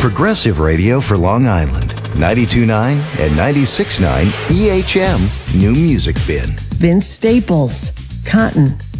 Progressive radio for Long Island. 92.9 and 96.9 EHM New Music Bin. Vince Staples, Cotton.